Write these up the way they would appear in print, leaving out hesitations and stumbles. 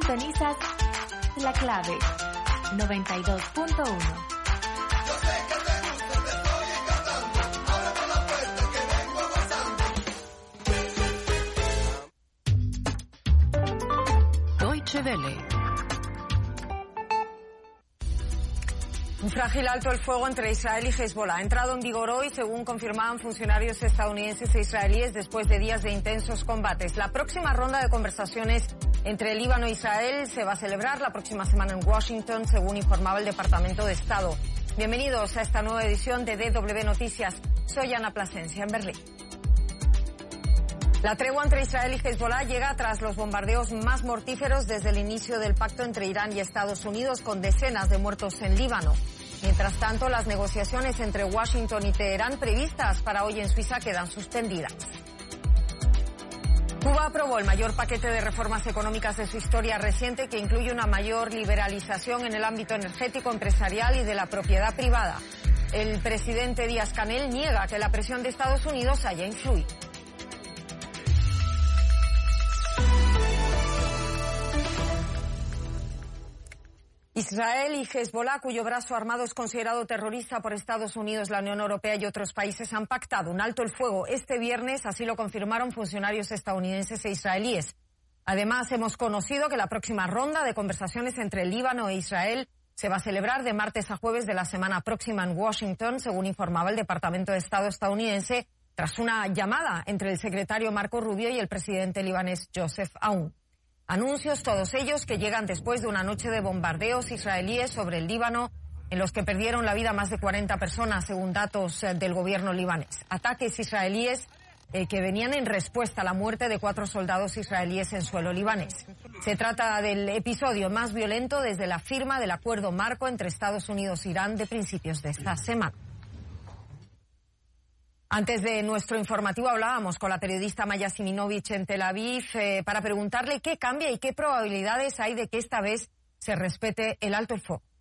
Sintonizas La Clave 92.1. Deutsche Welle. Un frágil alto el fuego entre Israel y Hezbollah ha entrado en vigor hoy, según confirmaban funcionarios estadounidenses e israelíes después de días de intensos combates. La próxima ronda de conversaciones entre Líbano e Israel se va a celebrar la próxima semana en Washington, según informaba el Departamento de Estado. Bienvenidos a esta nueva edición de DW Noticias. Soy Ana Plasencia, en Berlín. La tregua entre Israel y Hezbollah llega tras los bombardeos más mortíferos desde el inicio del pacto entre Irán y Estados Unidos, con decenas de muertos en Líbano. Mientras tanto, las negociaciones entre Washington y Teherán previstas para hoy en Suiza quedan suspendidas. Cuba aprobó el mayor paquete de reformas económicas de su historia reciente, que incluye una mayor liberalización en el ámbito energético, empresarial y de la propiedad privada. El presidente Díaz-Canel niega que la presión de Estados Unidos haya influido. Israel y Hezbollah, cuyo brazo armado es considerado terrorista por Estados Unidos, la Unión Europea y otros países, han pactado un alto el fuego este viernes, así lo confirmaron funcionarios estadounidenses e israelíes. Además, hemos conocido que la próxima ronda de conversaciones entre Líbano e Israel se va a celebrar de martes a jueves de la semana próxima en Washington, según informaba el Departamento de Estado estadounidense, tras una llamada entre el secretario Marco Rubio y el presidente libanés Joseph Aoun. Anuncios, todos ellos, que llegan después de una noche de bombardeos israelíes sobre el Líbano, en los que perdieron la vida más de 40 personas, según datos del gobierno libanés. Ataques israelíes que venían en respuesta a la muerte de 4 soldados israelíes en suelo libanés. Se trata del episodio más violento desde la firma del acuerdo marco entre Estados Unidos e Irán de principios de esta semana. Antes de nuestro informativo hablábamos con la periodista Maya Siminovich en Tel Aviv para preguntarle qué cambia y qué probabilidades hay de que esta vez se respete el alto el fuego.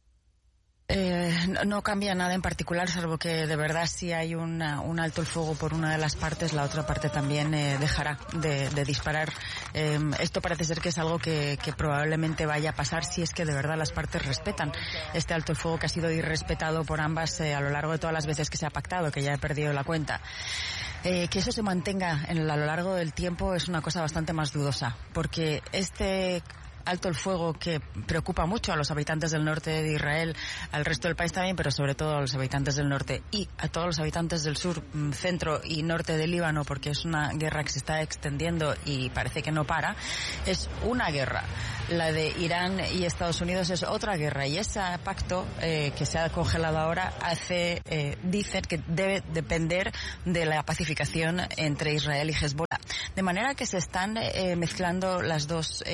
No cambia nada en particular, salvo que de verdad si hay un alto el fuego por una de las partes, la otra parte también dejará de disparar. Esto parece ser que es algo que probablemente vaya a pasar si es que de verdad las partes respetan este alto el fuego, que ha sido irrespetado por ambas a lo largo de todas las veces que se ha pactado, que ya he perdido la cuenta. Que eso se mantenga a lo largo del tiempo es una cosa bastante más dudosa, porque este alto el fuego, que preocupa mucho a los habitantes del norte de Israel, al resto del país también, pero sobre todo a los habitantes del norte y a todos los habitantes del sur, centro y norte del Líbano, porque es una guerra que se está extendiendo y parece que no para. Es una guerra. La de Irán y Estados Unidos es otra guerra, y ese pacto que se ha congelado ahora dice que debe depender de la pacificación entre Israel y Hezbollah. De manera que se están mezclando los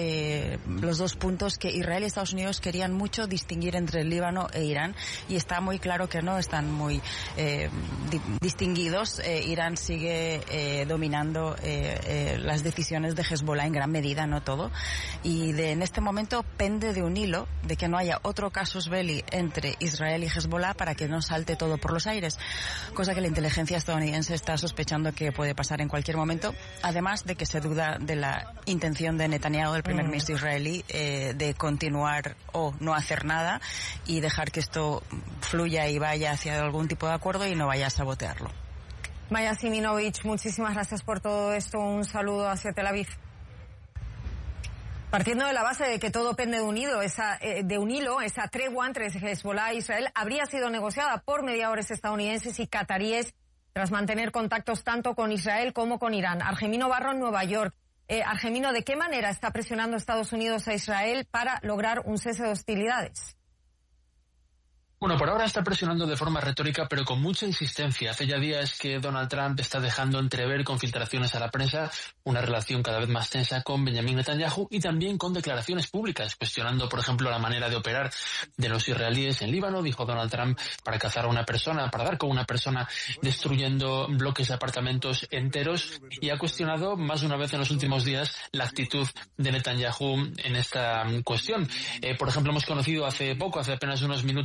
dos puntos que Israel y Estados Unidos querían mucho distinguir entre el Líbano e Irán, y está muy claro que no están muy distinguidos. Irán sigue dominando las decisiones de Hezbollah en gran medida, no todo, y en este momento pende de un hilo de que no haya otro casus belli entre Israel y Hezbollah para que no salte todo por los aires, cosa que la inteligencia estadounidense está sospechando que puede pasar en cualquier momento, además de que se duda de la intención de Netanyahu, del primer ministro israelí, de continuar o no hacer nada y dejar que esto fluya y vaya hacia algún tipo de acuerdo y no vaya a sabotearlo. Maya Siminovich, muchísimas gracias por todo esto. Un saludo hacia Tel Aviv. Partiendo de la base de que todo pende de un hilo, esa tregua entre Hezbollah e Israel habría sido negociada por mediadores estadounidenses y cataríes tras mantener contactos tanto con Israel como con Irán. Argemino Barro, en Nueva York. Argemino, ¿de qué manera está presionando Estados Unidos a Israel para lograr un cese de hostilidades? Bueno, por ahora está presionando de forma retórica, pero con mucha insistencia. Hace ya días que Donald Trump está dejando entrever con filtraciones a la prensa una relación cada vez más tensa con Benjamin Netanyahu, y también con declaraciones públicas, cuestionando, por ejemplo, la manera de operar de los israelíes en Líbano. Dijo Donald Trump para cazar a una persona, para dar con una persona, destruyendo bloques de apartamentos enteros, y ha cuestionado más de una vez en los últimos días la actitud de Netanyahu en esta cuestión. Por ejemplo, hemos conocido hace apenas unos minutos,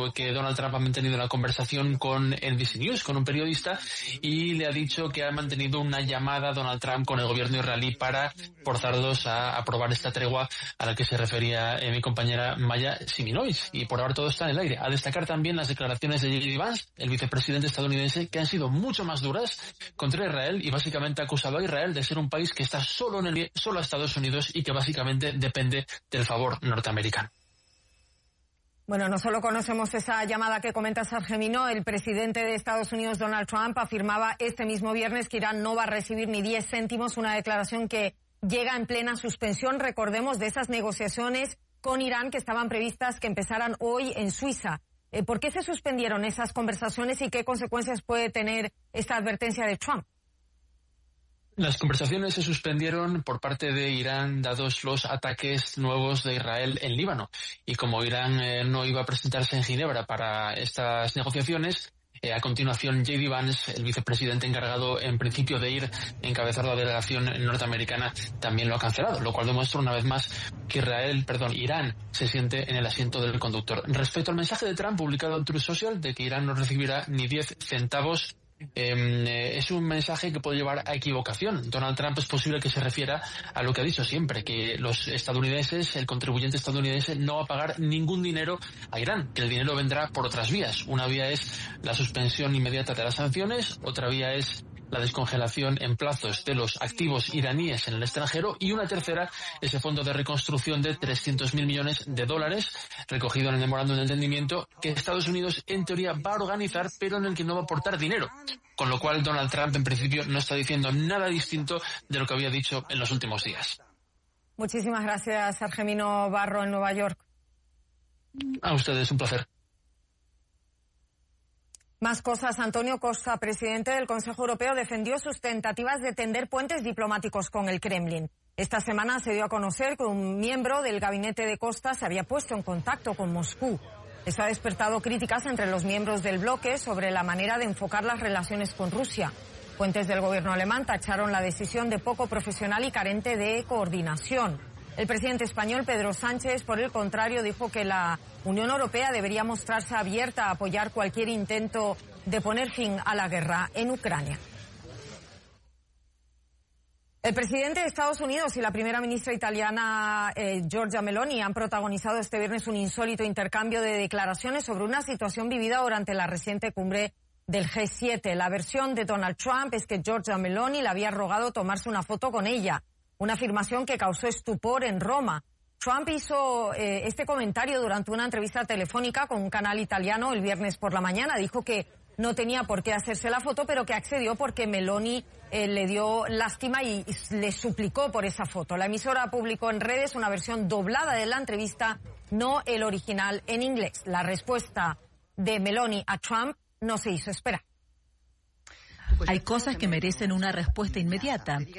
dicho que Donald Trump ha mantenido la conversación con NBC News, con un periodista, y le ha dicho que ha mantenido una llamada Donald Trump con el gobierno israelí para forzarlos a aprobar esta tregua a la que se refería mi compañera Maya Siminovich. Y por ahora todo está en el aire. A destacar también las declaraciones de J.D. Vance, el vicepresidente estadounidense, que han sido mucho más duras contra Israel y básicamente ha acusado a Israel de ser un país que está solo a Estados Unidos y que básicamente depende del favor norteamericano. Bueno, no solo conocemos esa llamada que comenta Sargemino, el presidente de Estados Unidos, Donald Trump, afirmaba este mismo viernes que Irán no va a recibir ni 10 céntimos, una declaración que llega en plena suspensión, recordemos, de esas negociaciones con Irán que estaban previstas que empezaran hoy en Suiza. ¿Por qué se suspendieron esas conversaciones y qué consecuencias puede tener esta advertencia de Trump? Las conversaciones se suspendieron por parte de Irán dados los ataques nuevos de Israel en Líbano. Y como Irán no iba a presentarse en Ginebra para estas negociaciones, a continuación J.D. Vance, el vicepresidente encargado en principio de ir a encabezar la delegación norteamericana, también lo ha cancelado, lo cual demuestra una vez más que Irán se siente en el asiento del conductor. Respecto al mensaje de Trump publicado en Truth Social de que Irán no recibirá ni 10 centavos, es un mensaje que puede llevar a equivocación. Donald Trump es posible que se refiera a lo que ha dicho siempre, que los estadounidenses, el contribuyente estadounidense, no va a pagar ningún dinero a Irán, que el dinero vendrá por otras vías. Una vía es la suspensión inmediata de las sanciones, otra vía es la descongelación en plazos de los activos iraníes en el extranjero y una tercera, ese fondo de reconstrucción de $300.000 millones recogido en el memorándum de entendimiento que Estados Unidos en teoría va a organizar pero en el que no va a aportar dinero. Con lo cual Donald Trump en principio no está diciendo nada distinto de lo que había dicho en los últimos días. Muchísimas gracias, Sargemino Barro en Nueva York. A ustedes, un placer. Más cosas. Antonio Costa, presidente del Consejo Europeo, defendió sus tentativas de tender puentes diplomáticos con el Kremlin. Esta semana se dio a conocer que un miembro del gabinete de Costa se había puesto en contacto con Moscú. Esto ha despertado críticas entre los miembros del bloque sobre la manera de enfocar las relaciones con Rusia. Fuentes del gobierno alemán tacharon la decisión de poco profesional y carente de coordinación. El presidente español, Pedro Sánchez, por el contrario, dijo que la Unión Europea debería mostrarse abierta a apoyar cualquier intento de poner fin a la guerra en Ucrania. El presidente de Estados Unidos y la primera ministra italiana, Giorgia Meloni, han protagonizado este viernes un insólito intercambio de declaraciones sobre una situación vivida durante la reciente cumbre del G7. La versión de Donald Trump es que Giorgia Meloni le había rogado tomarse una foto con ella. Una afirmación que causó estupor en Roma. Trump hizo este comentario durante una entrevista telefónica con un canal italiano el viernes por la mañana. Dijo que no tenía por qué hacerse la foto, pero que accedió porque Meloni le dio lástima y le suplicó por esa foto. La emisora publicó en redes una versión doblada de la entrevista, no el original en inglés. La respuesta de Meloni a Trump no se hizo esperar. Hay cosas que merecen una respuesta inmediata.